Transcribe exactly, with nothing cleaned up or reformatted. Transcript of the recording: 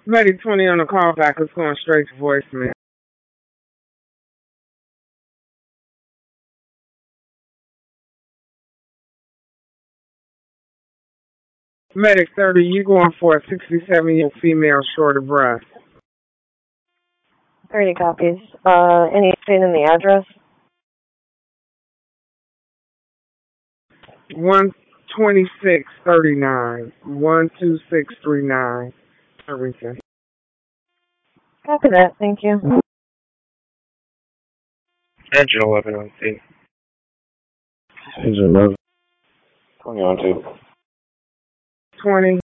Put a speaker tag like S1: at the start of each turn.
S1: Medic twenty on the call back is going straight to voicemail. Medic thirty, you going for a sixty-seven-year-old female short of breath.
S2: thirty copies. Uh, any update in the address?
S1: one twenty-six thirty-nine. one two six three nine. Everything.
S2: Copy that. Thank you.
S3: Engine eleven on C.
S4: Engine eleven. twenty on two.
S1: twenty.